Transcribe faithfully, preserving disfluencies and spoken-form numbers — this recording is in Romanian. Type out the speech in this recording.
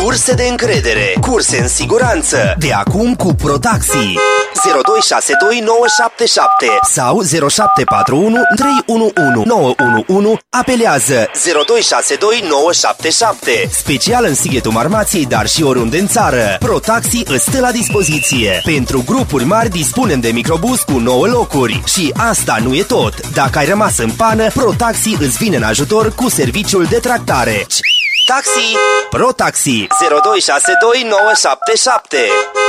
Curse de încredere, curse în siguranță, de acum cu ProTaxi. zero doi șase doi nouă șapte șapte sau zero șapte patru unu trei unu unu nouă unu unu. Apelează zero doi șase doi nouă șapte șapte. Special în Sighetul Marmației, dar și oriunde în țară. ProTaxi îți stă la dispoziție. Pentru grupuri mari dispunem de microbus cu nouă locuri. Și asta nu e tot. Dacă ai rămas în pană, ProTaxi îți vine în ajutor cu serviciul de tractare. Taxi! ProTaxi zero doi șase doi nouă șapte șapte.